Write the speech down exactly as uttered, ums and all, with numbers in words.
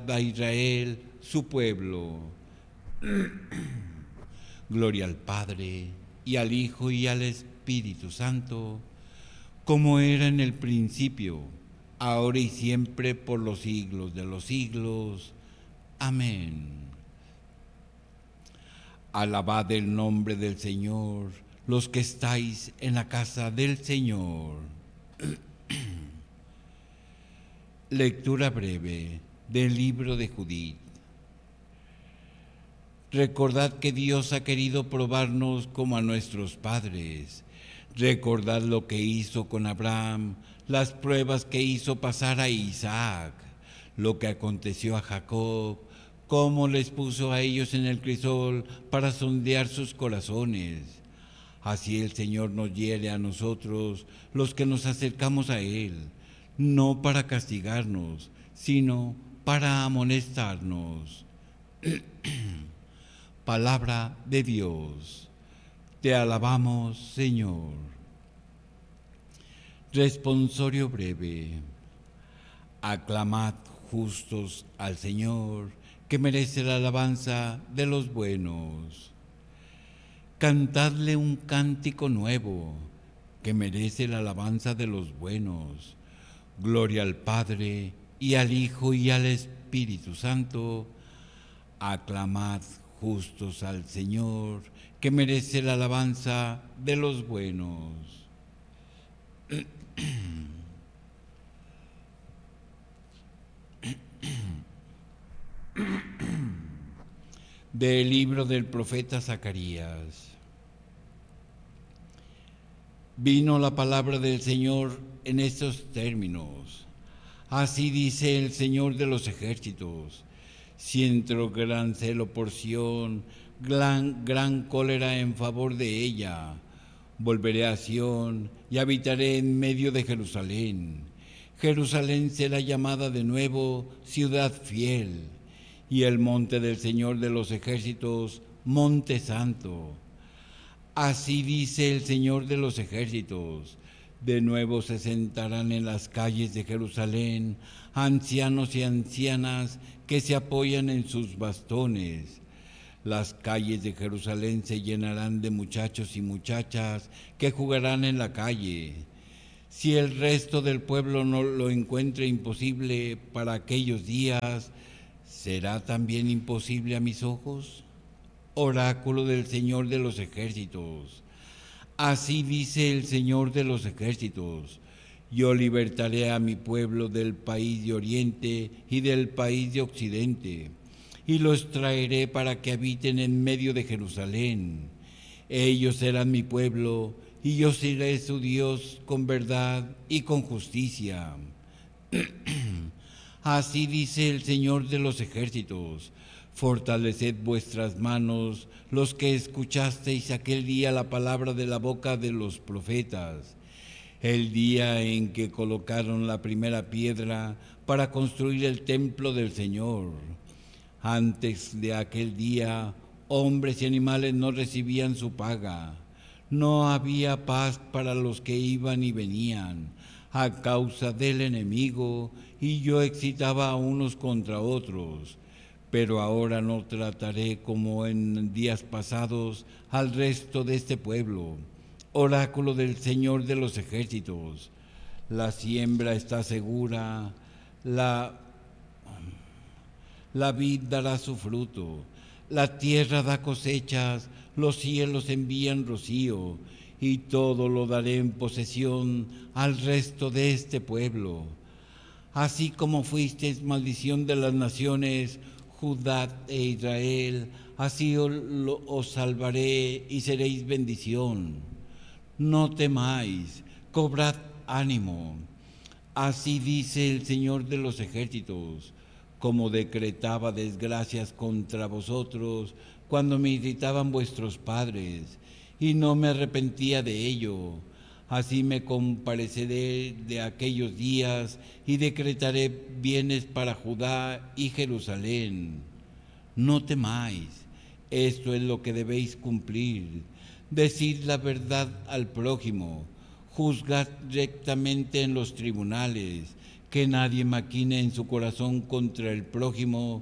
salvad a Israel, su pueblo. Gloria al Padre, y al Hijo, y al Espíritu Santo, como era en el principio, ahora y siempre, por los siglos de los siglos. Amén. Alabad el nombre del Señor, los que estáis en la casa del Señor. Lectura breve del libro de Judith. Recordad que Dios ha querido probarnos como a nuestros padres. Recordad lo que hizo con Abraham, las pruebas que hizo pasar a Isaac, lo que aconteció a Jacob, cómo les puso a ellos en el crisol para sondear sus corazones. Así el Señor nos hiere a nosotros, los que nos acercamos a Él, no para castigarnos, sino para amonestarnos. Palabra de Dios. Te alabamos, Señor. Responsorio breve. Aclamad justos al Señor, que merece la alabanza de los buenos. Cantadle un cántico nuevo, que merece la alabanza de los buenos. Gloria al Padre, y al Hijo, y al Espíritu Santo. Aclamad justos al Señor, que merece la alabanza de los buenos. Del libro del profeta Zacarías. Vino la palabra del Señor en estos términos. Así dice el Señor de los ejércitos: siento gran celo por Sión, gran, gran cólera en favor de ella. Volveré a Sión y habitaré en medio de Jerusalén. Jerusalén será llamada de nuevo ciudad fiel, y el monte del Señor de los ejércitos, monte santo. Así dice el Señor de los ejércitos: de nuevo se sentarán en las calles de Jerusalén ancianos y ancianas que se apoyan en sus bastones. Las calles de Jerusalén se llenarán de muchachos y muchachas que jugarán en la calle. Si el resto del pueblo no lo encuentra imposible para aquellos días, ¿será también imposible a mis ojos? Oráculo del Señor de los ejércitos. Así dice el Señor de los ejércitos: yo libertaré a mi pueblo del país de Oriente y del país de Occidente, y los traeré para que habiten en medio de Jerusalén. Ellos serán mi pueblo, y yo seré su Dios con verdad y con justicia. Así dice el Señor de los ejércitos: fortaleced vuestras manos, los que escuchasteis aquel día la palabra de la boca de los profetas, el día en que colocaron la primera piedra para construir el templo del Señor. Antes de aquel día, hombres y animales no recibían su paga. No había paz para los que iban y venían a causa del enemigo, y yo excitaba a unos contra otros. Pero ahora no trataré como en días pasados al resto de este pueblo. Oráculo del Señor de los ejércitos. La siembra está segura, la, la vid dará su fruto, la tierra da cosechas, los cielos envían rocío, y todo lo daré en posesión al resto de este pueblo. Así como fuisteis maldición de las naciones, Judá e Israel, así os salvaré y seréis bendición. No temáis, cobrad ánimo. Así dice el Señor de los ejércitos: como decretaba desgracias contra vosotros cuando me irritaban vuestros padres, y no me arrepentía de ello, así me compadeceré de aquellos días y decretaré bienes para Judá y Jerusalén. No temáis, esto es lo que debéis cumplir. Decid la verdad al prójimo, juzgad rectamente en los tribunales, que nadie maquine en su corazón contra el prójimo,